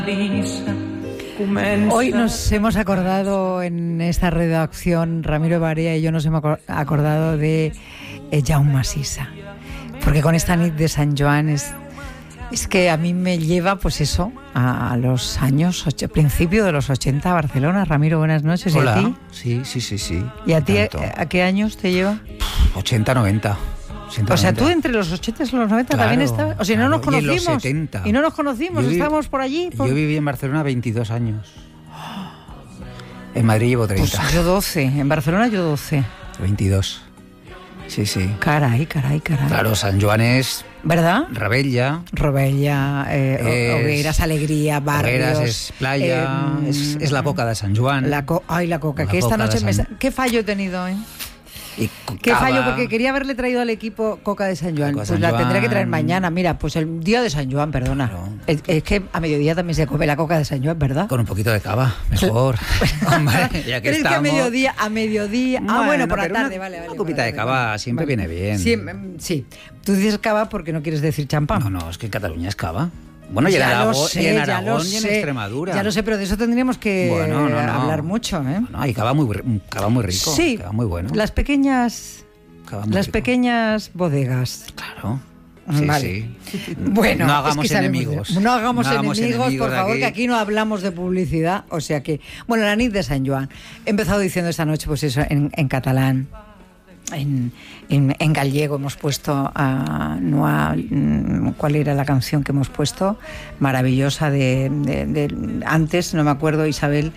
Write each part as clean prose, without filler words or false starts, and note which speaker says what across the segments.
Speaker 1: Hoy nos hemos acordado en esta redacción, Ramiro Barea y yo nos hemos acordado de Jaume Sisa, porque con esta nit de San Joan es que a mí me lleva, pues eso, a los años, principio de los 80 a Barcelona. Ramiro, buenas noches.
Speaker 2: Hola.
Speaker 1: ¿Y a ti?
Speaker 2: Sí.
Speaker 1: ¿Y a ti
Speaker 2: Tanto.
Speaker 1: a qué años te lleva?
Speaker 2: 80, 90.
Speaker 1: O sea, tú entre los 80 y los 90
Speaker 2: Claro,
Speaker 1: también estabas. O sea, no nos
Speaker 2: claro. Y en
Speaker 1: conocimos.
Speaker 2: los 70.
Speaker 1: Y no nos conocimos, estábamos por allí.
Speaker 2: Yo viví en Barcelona 22 años. En Madrid llevo 30.
Speaker 1: Pues yo 12. En Barcelona yo 12.
Speaker 2: 22. Sí.
Speaker 1: Caray.
Speaker 2: Claro, San Joan es
Speaker 1: ¿Verdad?
Speaker 2: Rebella.
Speaker 1: Rovella, hogueras, alegría, barrios.
Speaker 2: Hogueras es playa, es la coca de San Joan.
Speaker 1: La coca,
Speaker 2: La
Speaker 1: que esta
Speaker 2: coca
Speaker 1: noche
Speaker 2: de San-
Speaker 1: ¿Qué fallo he tenido, eh?
Speaker 2: Y
Speaker 1: ¿Qué
Speaker 2: cava.
Speaker 1: fallo? Porque quería haberle traído al equipo coca de San Joan.
Speaker 2: Coca de
Speaker 1: Pues
Speaker 2: San
Speaker 1: la
Speaker 2: Joan.
Speaker 1: tendré que traer mañana. Mira, pues el día de San Joan, perdona.
Speaker 2: Claro.
Speaker 1: Es que a mediodía también se come la coca de San Joan, ¿verdad?
Speaker 2: Con un poquito de cava, mejor. Hombre, ya que
Speaker 1: ¿Crees
Speaker 2: estamos.
Speaker 1: que a mediodía? Bueno, por la
Speaker 2: pero
Speaker 1: tarde, vale.
Speaker 2: Una copita de cava siempre viene bien.
Speaker 1: Sí. Tú dices cava porque no quieres decir champán.
Speaker 2: No, es que en Cataluña es cava. Bueno, y en Aragón y en Extremadura.
Speaker 1: Ya lo sé, pero de eso tendríamos que hablar mucho, ¿eh?
Speaker 2: Bueno, hay cava muy rico.
Speaker 1: Sí,
Speaker 2: Cava muy bueno.
Speaker 1: Las pequeñas bodegas.
Speaker 2: Claro.
Speaker 1: Vale.
Speaker 2: Sí.
Speaker 1: Bueno,
Speaker 2: no hagamos
Speaker 1: es que
Speaker 2: enemigos.
Speaker 1: No hagamos enemigos, por favor,
Speaker 2: aquí.
Speaker 1: que aquí no hablamos de publicidad. O sea que, bueno, la nit de San Joan. He empezado diciendo esta noche, pues eso, en catalán. En gallego hemos puesto ¿cuál era la canción que hemos puesto? Maravillosa de antes, no me acuerdo, Isabel,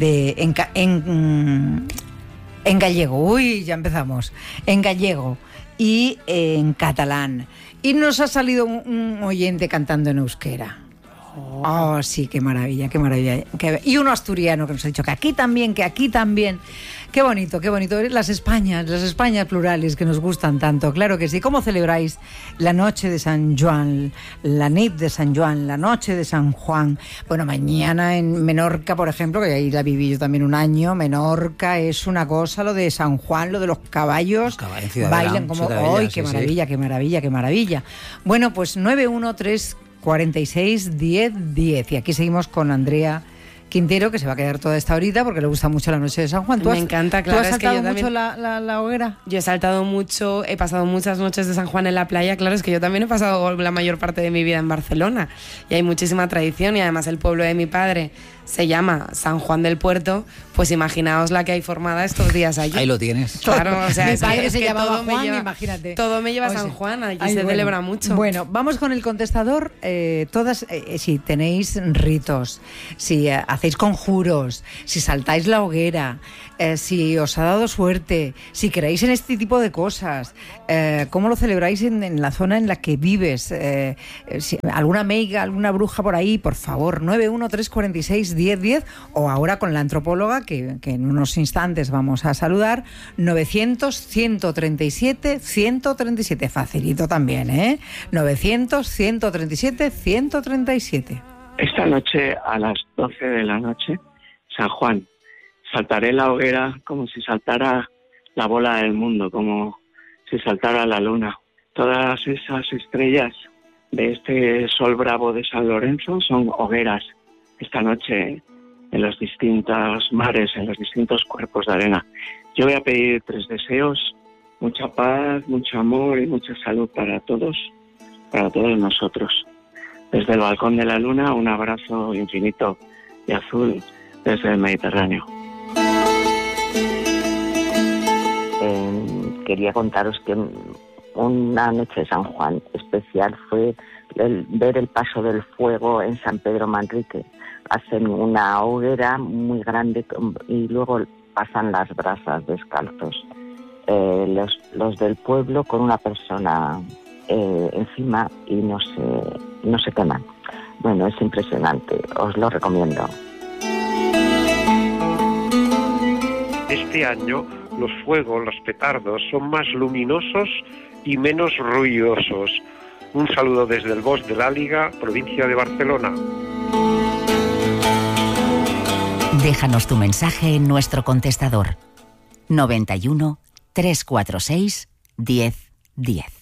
Speaker 1: en gallego. Uy, ya empezamos. En gallego y en catalán. Y nos ha salido un oyente cantando en euskera. Oh, sí, qué maravilla. Y uno asturiano que nos ha dicho que aquí también. Qué bonito. Las Españas plurales que nos gustan tanto. Claro que sí. ¿Cómo celebráis la noche de San Joan, la nit de San Joan, la noche de San Juan? Bueno, mañana en Menorca, por ejemplo, que ahí la viví yo también un año, Menorca es una cosa, lo de San Juan, lo de los caballos. Bailan como... ¡Ay, qué maravilla! Bueno, pues 913461010. Y aquí seguimos con Andrea Quintero, que se va a quedar toda esta horita porque le gusta mucho la noche de San Juan.
Speaker 3: Me encanta, claro.
Speaker 1: ¿Tú has saltado
Speaker 3: es que yo
Speaker 1: mucho la hoguera?
Speaker 3: Yo he saltado mucho, he pasado muchas noches de San Juan en la playa. Claro, es que yo también he pasado la mayor parte de mi vida en Barcelona y hay muchísima tradición, y además el pueblo de mi padre se llama San Juan del Puerto. Pues imaginaos la que hay formada estos días allí.
Speaker 2: Ahí lo tienes.
Speaker 3: Claro, o sea,
Speaker 1: mi padre se llamaba
Speaker 3: todo
Speaker 1: Juan, imagínate.
Speaker 3: Todo me lleva a San Juan, allí se
Speaker 1: bueno,
Speaker 3: celebra mucho.
Speaker 1: Bueno, vamos con el contestador. Todas, si tenéis ritos, si hacéis conjuros, si saltáis la hoguera, si os ha dado suerte, si creéis en este tipo de cosas, cómo lo celebráis en la zona en la que vives, si alguna meiga, alguna bruja por ahí, por favor, 913461010, o ahora con la antropóloga que en unos instantes vamos a saludar, 900-137-137, facilito también, 900-137-137.
Speaker 4: Esta noche a las 12 de la noche, San Juan, saltaré la hoguera como si saltara la bola del mundo, como si saltara la luna. Todas esas estrellas de este sol bravo de San Lorenzo son hogueras. Esta noche en los distintos mares, en los distintos cuerpos de arena. Yo voy a pedir 3 deseos: mucha paz, mucho amor y mucha salud para todos nosotros. Desde el balcón de la luna, un abrazo infinito y azul desde el Mediterráneo.
Speaker 5: Quería contaros que una noche de San Juan especial fue ver el paso del fuego en San Pedro Manrique. Hacen una hoguera muy grande y luego pasan las brasas descalzos. Los del pueblo con una persona encima y no se queman. Bueno, es impresionante, os lo recomiendo.
Speaker 6: Este año los fuegos, los petardos, son más luminosos y menos ruidosos. Un saludo desde el Bosc de l'Àliga, provincia de Barcelona.
Speaker 7: Déjanos tu mensaje en nuestro contestador 91 346 1010.